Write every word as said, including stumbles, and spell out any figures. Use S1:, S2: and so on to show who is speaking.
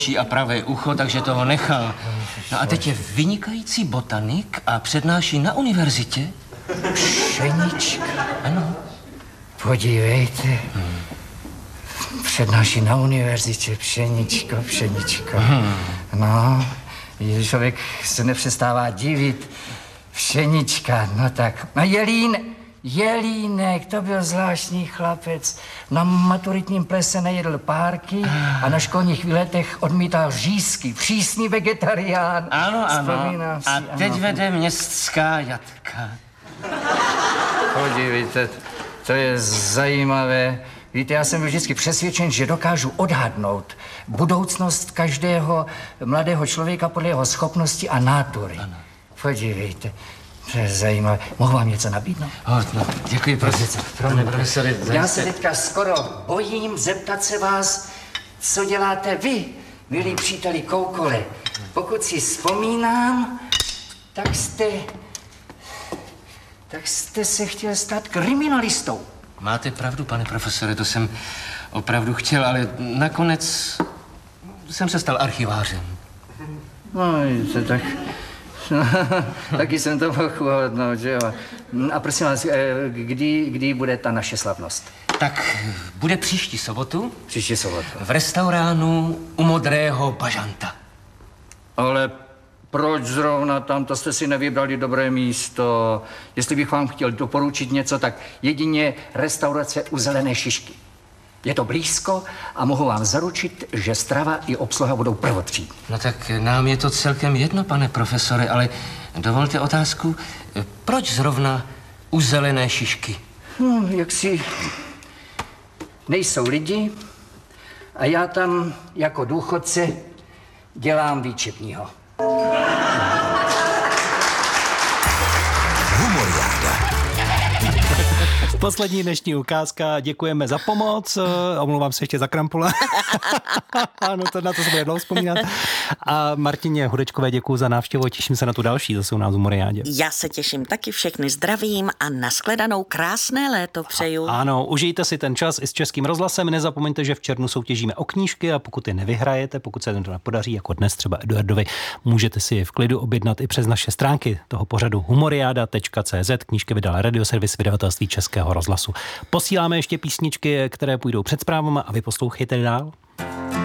S1: a pravé ucho, takže toho nechal. No a teď je vynikající botanik a přednáší na univerzitě.
S2: Pšenička.
S1: Ano.
S2: Podívejte. Hmm. Přednáší na univerzitě pšeničko, pšeničko. Hmm. No, člověk se nepřestává divit. Pšenička, no tak. No Jelín, Jelínek, to byl zvláštní chlapec. Na maturitním plese nejedl párky a na školních výletech odmítal řízky. Přísný vegetarián.
S1: Ano, ano.
S2: Si,
S1: a teď
S2: ano.
S1: vede městská jatka.
S2: Podívejte, to je zajímavé. Víte, já jsem byl vždycky přesvědčen, že dokážu odhadnout budoucnost každého mladého člověka podle jeho schopnosti a nátury. Ano. Podívejte, to je zajímavé. Mohu vám něco nabídnout?
S1: Oh, no, děkuji, prosím. Pane profesore,
S2: já se teďka skoro bojím zeptat se vás, co děláte vy, milí příteli Koukole. Pokud si vzpomínám, tak jste... tak jste se chtěl stát kriminalistou.
S1: Máte pravdu, pane profesore, to jsem opravdu chtěl, ale nakonec jsem se stal archivářem.
S2: No, víte, tak... taky jsem to mohl uhodnout, že jo. A prosím vás, kdy, kdy bude ta naše slavnost?
S1: Tak bude příští sobotu.
S2: Příští sobotu.
S1: V restauránu u Modrého bažanta.
S2: Ale proč zrovna tam, to jste si nevybrali dobré místo? Jestli bych vám chtěl doporučit něco, tak jedině restaurace u Zelené šišky. Je to blízko a mohu vám zaručit, že strava i obsluha budou prvotřídní.
S1: No tak nám je to celkem jedno, pane profesore, ale dovolte otázku, proč zrovna u Zelené šišky?
S2: Hm, jak si nejsou lidi a já tam jako důchodce dělám výčepního.
S3: Poslední dnešní ukázka, děkujeme za pomoc, omlouvám se ještě za krampule, ano, to, na to se bude dlouho vzpomínat. A Martině Hudečkové děkuju za návštěvu, těším se na tu další, zase u nás v Humoriádě.
S4: Já se těším taky, všechny zdravím a nashledanou, krásné léto přeju.
S3: A, ano, užijte si ten čas i s Českým rozhlasem, nezapomeňte, že v červnu soutěžíme o knížky a pokud je nevyhrajete, pokud se to nepodaří, jako dnes třeba Eduardovi, můžete si je v klidu objednat i přes naše stránky toho pořadu humoriada tečka cé zet, knížky vydal Radioservis vydavatelství Českého rozhlasu. Posíláme ještě písničky, které půjdou před zprávama a vy poslouchejte dál.